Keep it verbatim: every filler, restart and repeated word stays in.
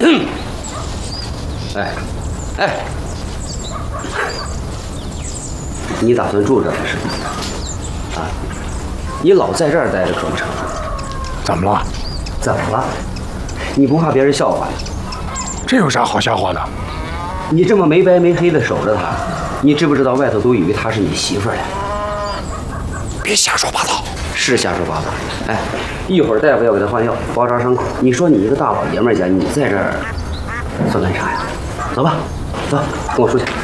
嗯，哎，哎，你打算住这儿是吗？啊，你老在这儿待着可不成。 怎么了？ 怎么了？你不怕别人笑话你？ 这有啥好笑话的？ 你这么没白没黑的守着她，你知不知道外头都以为她是你媳妇儿嘞？ 别瞎说八道。 是瞎说八道。哎，一会儿大夫要给她换药，包扎伤口。你说你一个大老爷们儿家，你在这儿算干啥呀？走吧，走，跟我出去。